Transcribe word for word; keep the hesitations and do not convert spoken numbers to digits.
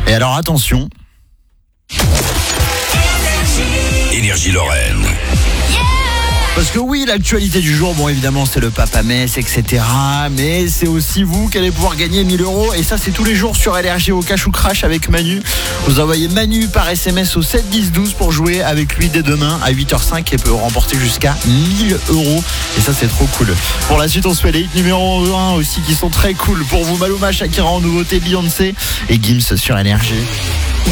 Et alors attention. Énergie Lorraine. Parce que oui, l'actualité du jour, bon évidemment c'est le Papa Mess, et cetera. Mais c'est aussi vous qui allez pouvoir gagner mille euros. Et ça c'est tous les jours sur L R G au Cash ou Crash avec Manu. Vous envoyez Manu par S M S au sept dix douze pour jouer avec lui dès demain à huit heures cinq et peut remporter jusqu'à mille euros. Et ça c'est trop cool. Pour la suite on se fait les hits numéro un aussi qui sont très cool. Pour vous, Maluma, Shakira en nouveauté, Beyoncé et Gims sur L R G.